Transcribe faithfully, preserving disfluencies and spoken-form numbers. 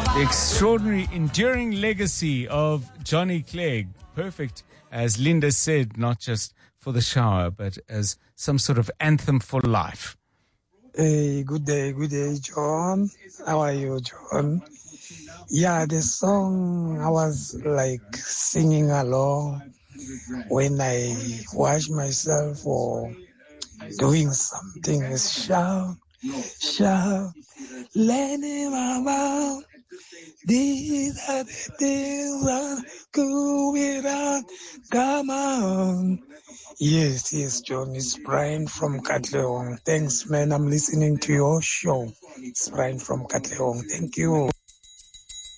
The extraordinary, enduring legacy of Johnny Clegg. Perfect, as Linda said, not just for the shower, but as some sort of anthem for life. Hey, good day, good day, John. How are you, John? Yeah, the song, I was like singing along when I wash myself or doing something. Is shout, shout, let him out. These are the things that go without. Come on. Yes, yes, John. It's Brian from Katlehong. Thanks, man. I'm listening to your show. It's Brian from Katlehong. Thank you.